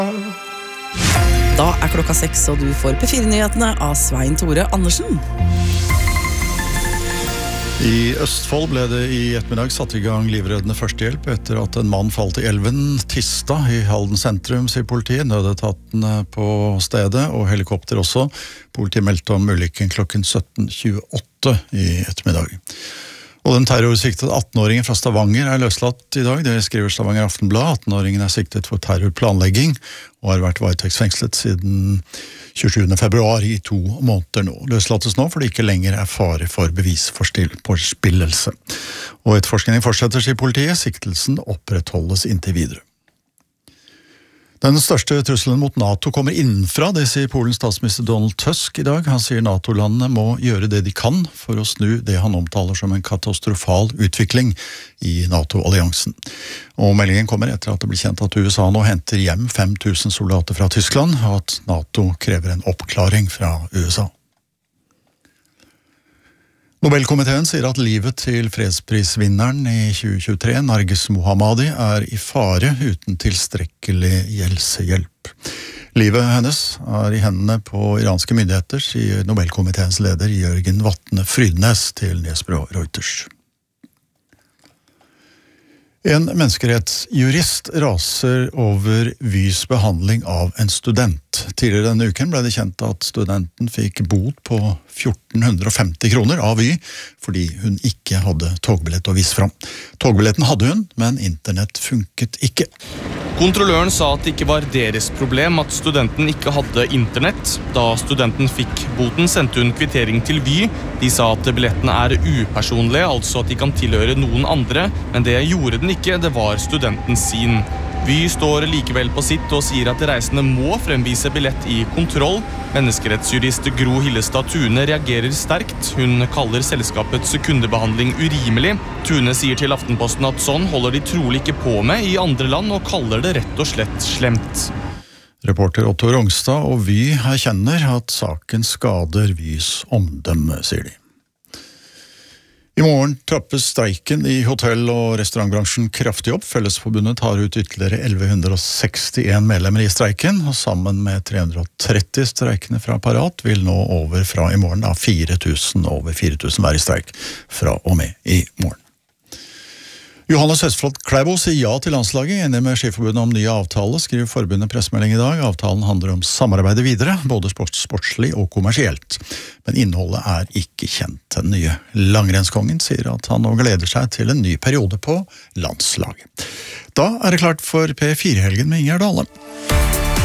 Da klokka 6, og du får P4-nyhetene av Svein Tore Andersen. I Østfold ble det i ettermiddag satt i gang livreddende førstehjelp etter at en mann falt i elven Tista i Halden sentrum, sier politiet. Nødetatene på stedet og helikopter også. Politiet meldte om ulykken klokken 17:28 i ettermiddag. Og den terrorsiktede 18-åringen fra Stavanger er løslatt i dag. Det skriver Stavanger Aftenblad. 18-åringen er siktet for terrorplanlegging og har vært varetektsfengslet siden 27. februar i 2 måneder nå. Løslates nå fordi det ikke lenger er fare for bevisforspillelse. Og etterforskningen fortsetter, sier politiet. Siktelsen opprettholdes inntil videre. Den største trusselen mot NATO kommer innenfra, det sier Polens statsminister Donald Tusk i dag. Han sier NATO-landene må gjøre det de kan for å snu det han omtaler som en katastrofal utvikling i NATO-alliansen. Og meldingen kommer etter at det blir kjent at USA nå henter hjem 5000 soldater fra Tyskland, og at NATO krever en oppklaring fra USA. Nobelkomiteen sier at livet til fredsprisvinneren i 2023, Narges Mohammadi, er i fare uten tilstrekkelig helsehjelp. Livet hennes er i hendene på iranske myndigheter, sier Nobelkomiteens leder Jørgen Vatne Frydnes til Nyhetsbyrå Reuters. En menneskerettsjurist raser over Vys behandling av en student. Tidligere denne uken ble det kjent at studenten fikk bot på 1450 kroner av Vy, fordi hun ikke hadde togbillett å vise fram. Togbilletten hadde hun, men internett funket ikke. Kontrolløren sa at det ikke var deres problem at studenten ikke hadde internett. Da studenten fikk boten, sendte hun kvittering til Vy. De sa at billettene er upersonlige, altså at de kan tilhøre noen andre, men det gjorde den ikke, det var studenten sin. Vy står likevel på sitt og sier at reisende må fremvise billett i kontroll. Menneskerettsjurist Gro Hillestad Tune reagerer sterkt. Hun kaller selskapets kundebehandling urimelig. Tune sier til Aftenposten at sånn holder de trolig ikke på med i andre land, og kaller det rett og slett slemt. Reporter Otto Rongstad og Vy erkjenner at saken skader Vys omdømme, sier de. I morgen trappes streiken i hotell- og restaurantbransjen kraftig opp. Fellesforbundet tar ut ytterligere 1161 medlemmer i streiken, og sammen med 330 streikende fra Parat vil nå over fra i morgen over 4000 være i streik fra og med i morgen. Johannes Høstflot Klæbo sier ja til landslaget, enig med Skiforbundet om nye avtale, skriver forbundet pressemelding i dag. Avtalen handler om samarbeidet videre, både sportslig og kommersielt. Men innholdet er ikke kjent. Den nye langrennskongen sier at han nå gleder seg til en ny periode på landslaget. Da er det klart for P4-helgen med Ingjerd Dale.